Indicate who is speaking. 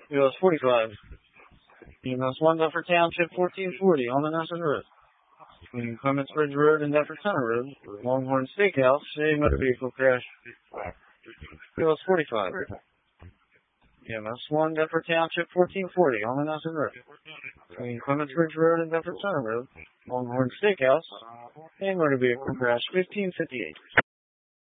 Speaker 1: US 45. EMS 1, Duffer Township, 1440, on the Nassau Road. Between Clements Ridge Road and Duffer Center Road, Longhorn Steakhouse, a motor vehicle crash. US 45. EMS 1, Duffer Township, 1440, on the Nassau Road. Between Clements Ridge Road and Duffer Center Road, Longhorn Steakhouse, a motor vehicle crash, 1558.